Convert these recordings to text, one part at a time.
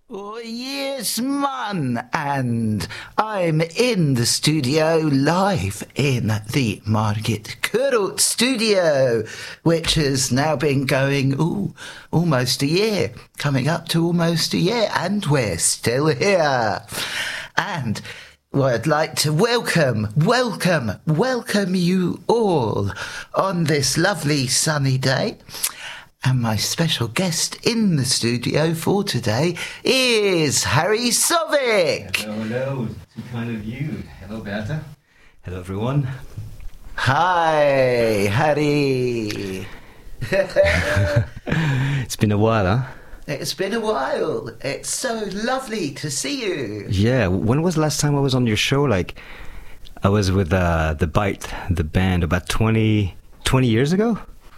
Oh, yes, man. And I'm in the studio live in the Margit Kurut studio, which has now been going, almost a year, coming up to almost a year, and we're still here. And well, I'd like to welcome you all on this lovely sunny day. And my special guest in the studio for today is Harry Sovic. Hello. Too kind of you. Hello, Berta. Hello, everyone. Hi, Harry. It's been a while, huh? It's been a while. It's so lovely to see you. Yeah. When was the last time I was on your show? I was with The Bite, the band, about 20 years ago?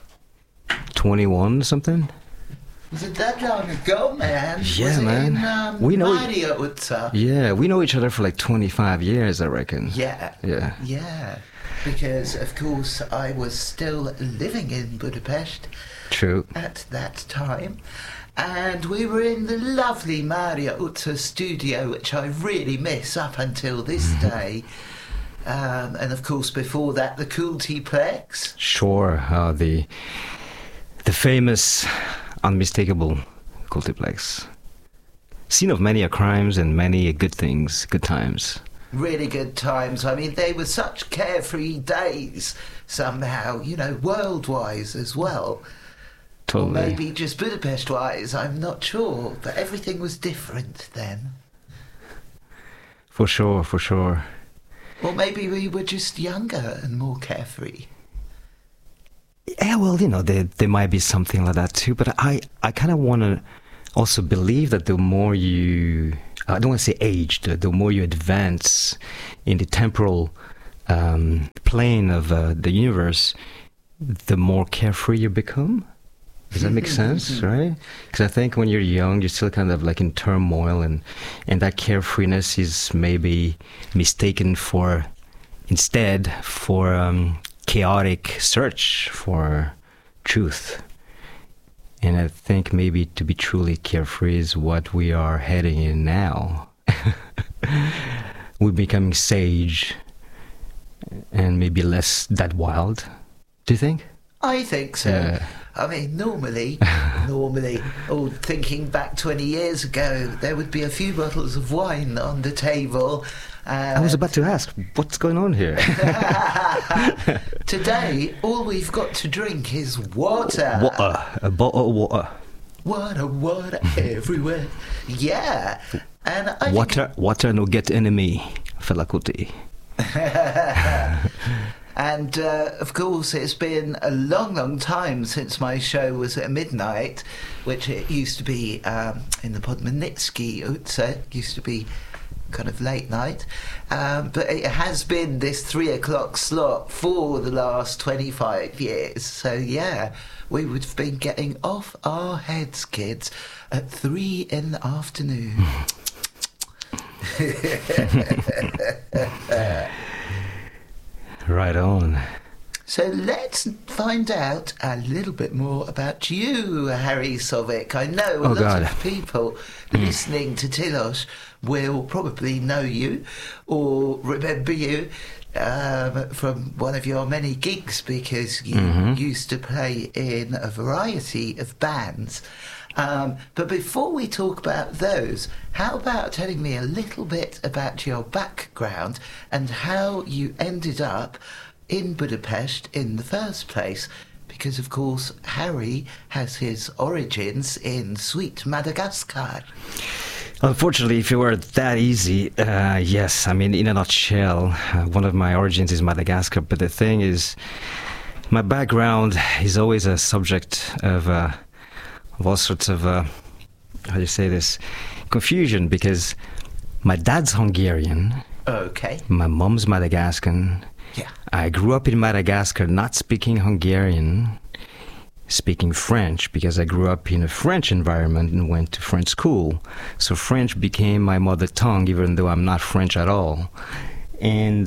21 or something? Was it that long ago, man? Yeah, was it man. We know we know each other for 25 years, I reckon. Yeah. Because, of course, I was still living in Budapest. True. At that time. And we were in the lovely Maria Utsa studio, which I really miss up until this day. And, of course, before that, the Kultiplex. Sure. The famous, unmistakable Kultiplex. Scene of many crimes and many good things, good times. Really good times. I mean, they were such carefree days, somehow, world-wise as well. Totally. Or maybe just Budapest-wise, I'm not sure. But everything was different then. For sure. Or maybe we were just younger and more carefree. Yeah, well, there might be something like that too, but I kind of want to also believe that the more you, I don't want to say age, the more you advance in the temporal plane of the universe, the more carefree you become. Does that make sense, right? Because I think when you're young, you're still kind of in turmoil, and that carefreeness is maybe mistaken for chaotic search for truth. And I think maybe to be truly carefree is what we are heading in now. We're becoming sage and maybe less that wild. Do you think? I think so. Yeah. I mean, normally, thinking back 20 years ago, there would be a few bottles of wine on the table. I was about to ask, what's going on here? Today, all we've got to drink is water. A bottle of water. Water everywhere. Yeah. And Water no get enemy, Felakuti. And, of course, it's been a long, long time since my show was at midnight, which it used to be in the Podmanitsky Utsa. It used to be kind of late night. But it has been this 3 o'clock slot for the last 25 years. So, yeah, we would have been getting off our heads, kids, at 3 in the afternoon. Right on. So let's find out a little bit more about you, Harry Sovic. I know a lot of people listening to Tilos will probably know you or remember you from one of your many gigs, because you used to play in a variety of bands. But before we talk about those, how about telling me a little bit about your background and how you ended up in Budapest in the first place? Because, of course, Harry has his origins in sweet Madagascar. Unfortunately, if it were that easy, yes. I mean, in a nutshell, one of my origins is Madagascar. But the thing is, my background is always a subject of all sorts of, how do you say this, confusion, because my dad's Hungarian. Okay. My mom's Madagascan. Yeah. I grew up in Madagascar not speaking Hungarian, speaking French, because I grew up in a French environment and went to French school. So French became my mother tongue, even though I'm not French at all. And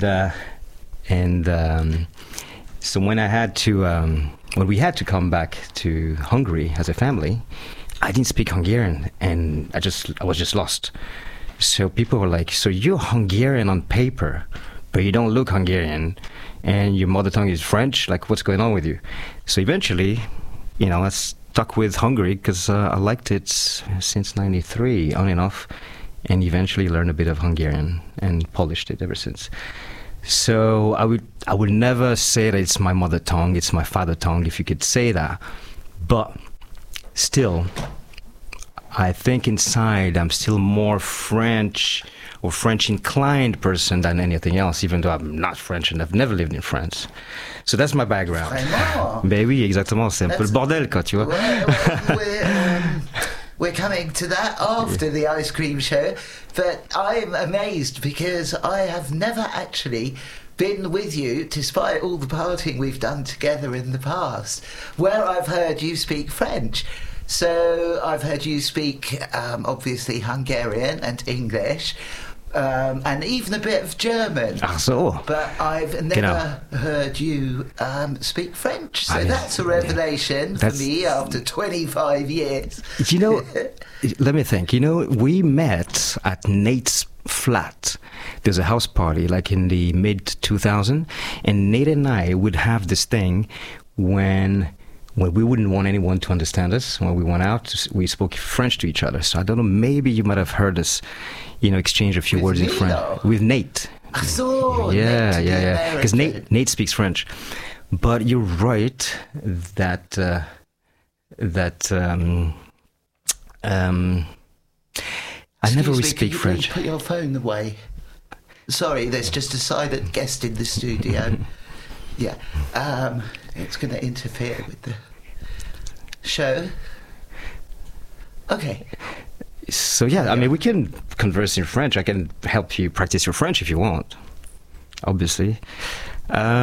so when I had to, when we had to come back to Hungary as a family, I didn't speak Hungarian, and I was just lost. So people were like, so you're Hungarian on paper, but you don't look Hungarian, and your mother tongue is French? Like, what's going on with you? So eventually, I stuck with Hungary because I liked it since 93, on and off, and eventually learned a bit of Hungarian and polished it ever since. So I would never say that it's my mother tongue, it's my father tongue, if you could say that. But still, I think inside I'm still more French or French-inclined person than anything else, even though I'm not French and I've never lived in France. So that's my background. Vraiment? Ben oui, exactement. C'est un peu le bordel, quoi, tu vois. We're coming to that after the ice cream show, but I'm amazed because I have never actually been with you, despite all the partying we've done together in the past, where I've heard you speak French. So I've heard you speak, obviously, Hungarian and English, and even a bit of German. Ach so. But I've never heard you speak French. So that's a revelation for me after 25 years. Let me think. We met at Nate's flat. There's a house party like in the mid-2000s, and Nate and I would have this thing when we wouldn't want anyone to understand us. When we went out, we spoke French to each other. So I don't know, maybe you might have heard us, exchange a few words in French. With Nate. I saw. Yeah. Because Nate speaks French. But you're right that I never really speak French. Put your phone away. Sorry, there's just a silent guest in the studio. Yeah. It's going to interfere with the show. Okay. So I mean, we can converse in French. I can help you practice your French if you want, obviously.